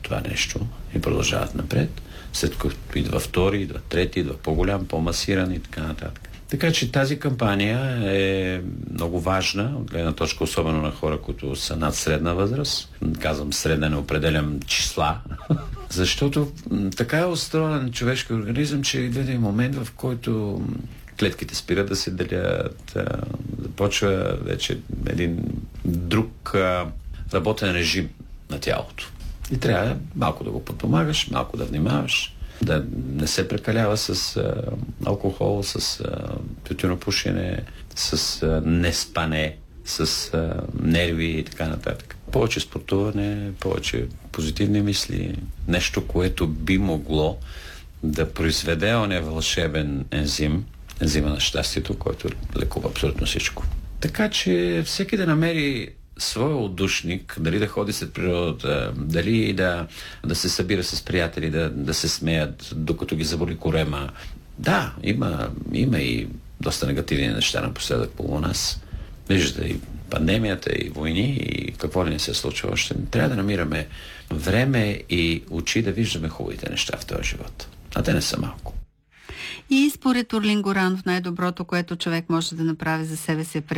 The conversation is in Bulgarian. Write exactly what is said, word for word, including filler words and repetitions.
това нещо и продължават напред. След като идва втори, идва трети, идва по-голям, по-масиран и така нататък. Така че тази кампания е много важна, от гледна точка особено на хора, които са над средна възраст. Казвам средна, не определям числа. Защото така е устроен човешки организъм, че идва един момент, в който клетките спират да се делят, започва вече един друг работен режим на тялото. И трябва малко да го подпомагаш, малко да внимаваш, да не се прекалява с а, алкохол, с а, тютюнопушене, с а, неспане, с а, нерви и така нататък. Повече спортуване, повече позитивни мисли, нещо, което би могло да произведе оня вълшебен ензим, ензима на щастието, който лекува абсолютно всичко. Така че всеки да намери своя отдушник, дали да ходи след природата, дали да, да се събира с приятели, да, да се смеят, докато ги заболи корема. Да, има, има и доста негативни неща напоследък по нас. Виждате и пандемията, и войни, и какво ли не се случва още. Трябва да намираме време и очи да виждаме хубавите неща в този живот. А те не са малко. И според Орлин Горанов най-доброто, което човек може да направи за себе си е